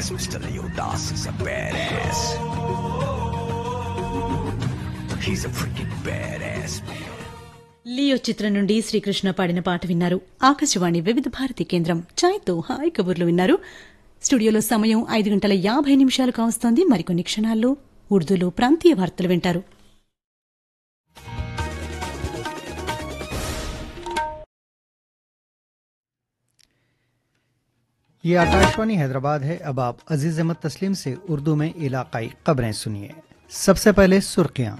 Yes, Mr. Leo Das is a badass. He's a freaking badass, man. Leo చిత్రం నుండి శ్రీకృష్ణ పాడిన పాట విన్నారు. ఆకాశవాణి వివిధ భారతి కేంద్రం ఛాయ్తో హాయ్ కబుర్లు విన్నారు. స్టూడియోలో సమయం 5:50 కావస్తోంది. మరికొన్ని క్షణాల్లో ఉర్దూలో ప్రాంతీయ వార్తలు వింటారు. ये आकाशवाणी हैदराबाद है. अब आप अजीज अहमद तस्लीम से उर्दू में इलाकाई खबरें सुनिए. सबसे पहले सुर्खियां.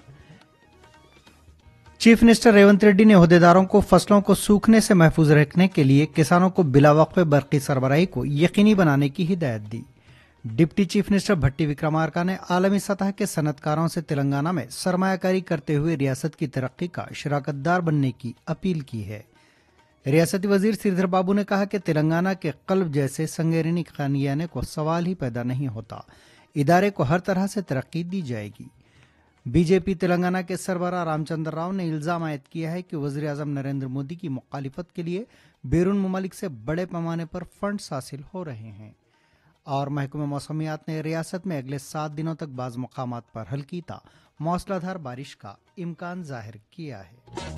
चीफ मिनिस्टर रेवंत रेड्डी ने ओहदेदारों को फसलों को सूखने से महफूज रखने के लिए किसानों को बिलावक्फे बरकी सरबराही को यकीनी बनाने की हिदायत दी. डिप्टी चीफ मिनिस्टर भट्टी विक्रमार्का ने आलमी सतह के सनतकारों से तेलंगाना में सरमायाकारी करते हुए रियासत की तरक्की का शराकतदार बनने की अपील की है. रियासती वजीर श्रीधर बाबू ने कहा कि तेलंगाना के कल्ब जैसे संगेरिनी खानियाने को सवाल ही पैदा नहीं होता. इदारे को हर तरह से तरक्की दी जाएगी. बीजेपी तेलंगाना के सरबराह रामचंद्र राव ने इल्जाम आयद किया है कि वजीर आजम नरेंद्र मोदी की मुखालिफत के लिए बैरून मुमालिक से बड़े पैमाने पर फंड्स हासिल हो रहे हैं. और महकमे मौसमियात ने रियासत में अगले 7 दिनों तक बाज़ मकामात पर हल्की ता मौसलाधार बारिश का इम्कान जाहिर किया है.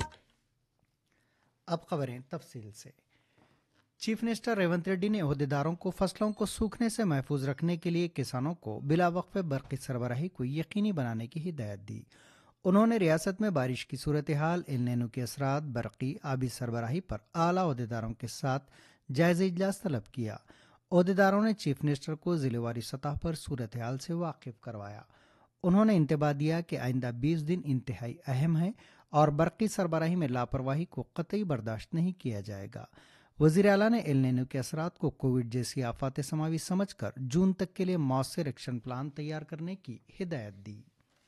अब खबरें तफसील से. चीफ मिनिस्टर रेवंत रेड्डी ने ओहदेदारों को फसलों को सूखने से महफूज रखने के लिए किसानों को बिलावक्फे बरकी सरबराही को यकीनी बनाने की हिदायत दी. उन्होंने रियासत में बारिश की सूरत हाल, एल नीनो के असरात, बरकी आबी सरबराही पर आला ओहदेदारों के साथ जायजा इजलास तलब किया. ओहदेदारों ने चीफ मिनिस्टर को जिलेवारी सतह पर सूरत हाल से वाकिफ करवाया. उन्होंने इंतबाह दिया कि आइंदा 20 दिन इंतहाई अहम है और बरकी सरबराही में लापरवाही को कतई बर्दाश्त नहीं किया जाएगा. वजीर आला ने एल नीनो के असरात को कोविड जैसी आफात समावी समझकर जून तक के लिए मौसर एक्शन प्लान तैयार करने की हिदायत दी.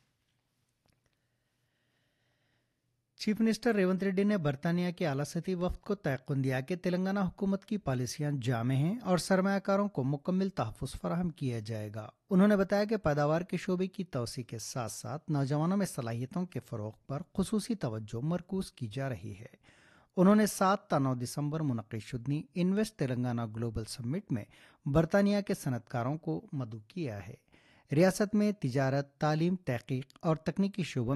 चीफ मिनिस्टर रेवंत रेड्डी ने बरतानिया के आला सतही वफ्द को तयक़ुन दिया कि तेलंगाना हुकूमत की पॉलिसियां जामे हैं और सरमायाकारों को मुकम्मल तहफ़्फ़ुज़ फराहम किया जाएगा. उन्होंने बताया कि पैदावार के शोबे की तोसी के साथ साथ नौजवानों में सलाहियतों के फ़रोग़ पर ख़ुसूसी तवज्जो मरकूज़ की जा रही है. उन्होंने 7 ता 9 दिसंबर मुनक़्क़िद शुदनी इन्वेस्ट तेलंगाना ग्लोबल समिट में बरतानिया के सनतकारों को मदऊ किया है. रियासत में तिजारत, तालीम, तहक़ीक़ और तकनीकी शोबों